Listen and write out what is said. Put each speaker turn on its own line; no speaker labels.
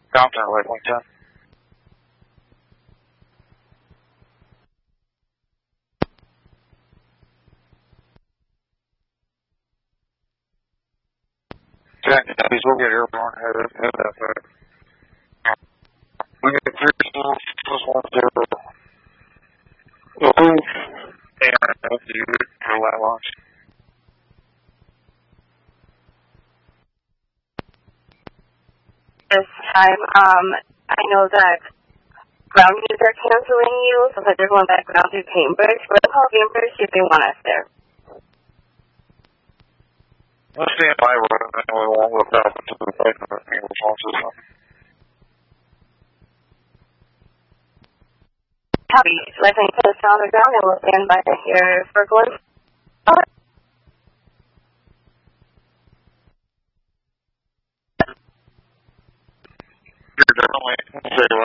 Compton, waypoint 10. Please, we'll get airborne. Head that way. We get 3 schools, plus 1 0. Move. And you for that launch.
This time, I know that ground units are canceling you, so that they're going back down to Cambridge. We'll call Cambridge if they want us there.
Let's stand by, and we won't look up into the right of the English phone system.
Copy. So I think put us on the ground and we'll stand by here for going.
You're definitely